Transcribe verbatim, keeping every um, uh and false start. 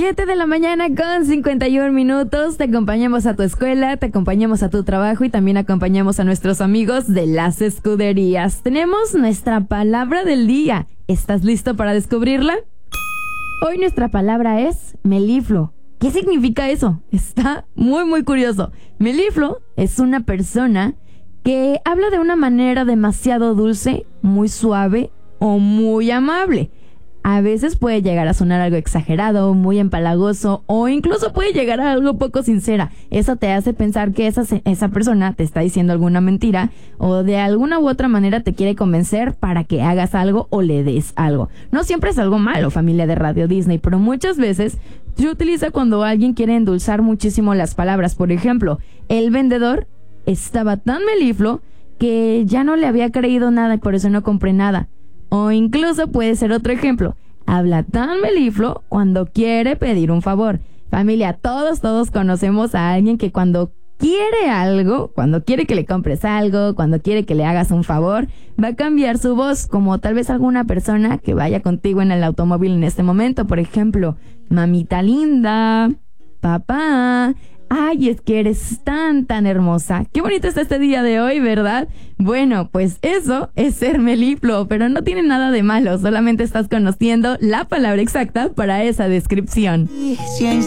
siete de la mañana con cincuenta y un minutos. Te acompañamos a tu escuela, te acompañamos a tu trabajo y también acompañamos a nuestros amigos de las escuderías. Tenemos nuestra palabra del día. ¿Estás listo para descubrirla? Hoy nuestra palabra es melifluo. ¿Qué significa eso? Está muy muy curioso. Melifluo es una persona que habla de una manera demasiado dulce, muy suave o muy amable. A veces puede llegar a sonar algo exagerado, muy empalagoso o incluso puede llegar a algo poco sincera. Eso te hace pensar que esa, esa persona te está diciendo alguna mentira o de alguna u otra manera te quiere convencer para que hagas algo o le des algo. No siempre es algo malo, familia de Radio Disney, pero muchas veces se utiliza cuando alguien quiere endulzar muchísimo las palabras. Por ejemplo, el vendedor estaba tan melifluo que ya no le había creído nada y por eso no compré nada. O incluso puede ser otro ejemplo. Habla tan melifluo cuando quiere pedir un favor. Familia, todos, todos conocemos a alguien que cuando quiere algo, cuando quiere que le compres algo, cuando quiere que le hagas un favor, va a cambiar su voz, como tal vez alguna persona que vaya contigo en el automóvil en este momento. Por ejemplo, mamita linda, papá. Ay, es que eres tan, tan hermosa. Qué bonito está este día de hoy, ¿verdad? Bueno, pues eso es ser melifluo, pero no tiene nada de malo. Solamente estás conociendo la palabra exacta para esa descripción.